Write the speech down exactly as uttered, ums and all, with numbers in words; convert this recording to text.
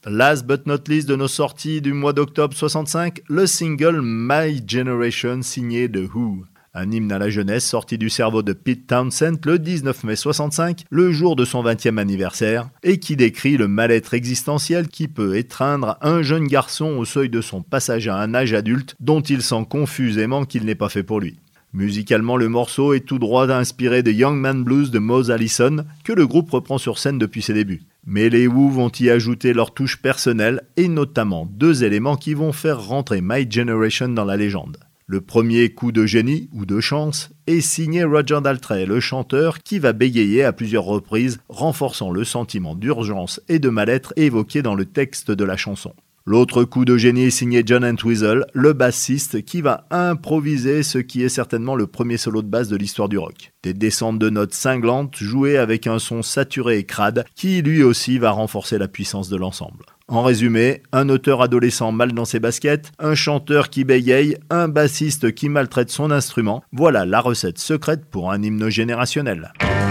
Last but not least de nos sorties du mois d'octobre soixante-cinq, le single My Generation signé The Who. Un hymne à la jeunesse sorti du cerveau de Pete Townshend le dix-neuf mai soixante-cinq, le jour de son vingtième anniversaire, et qui décrit le mal-être existentiel qui peut étreindre un jeune garçon au seuil de son passage à un âge adulte dont il sent confusément qu'il n'est pas fait pour lui. Musicalement, le morceau est tout droit inspiré de Young Man Blues de Mose Allison, que le groupe reprend sur scène depuis ses débuts. Mais les Who vont y ajouter leur touche personnelle, et notamment deux éléments qui vont faire rentrer My Generation dans la légende. Le premier coup de génie, ou de chance, est signé Roger Daltrey, le chanteur, qui va bégayer à plusieurs reprises, renforçant le sentiment d'urgence et de mal-être évoqué dans le texte de la chanson. L'autre coup de génie est signé John Entwistle, le bassiste, qui va improviser ce qui est certainement le premier solo de basse de l'histoire du rock. Des descentes de notes cinglantes jouées avec un son saturé et crade, qui lui aussi va renforcer la puissance de l'ensemble. En résumé, un auteur adolescent mal dans ses baskets, un chanteur qui bégaye, un bassiste qui maltraite son instrument, voilà la recette secrète pour un hymne générationnel.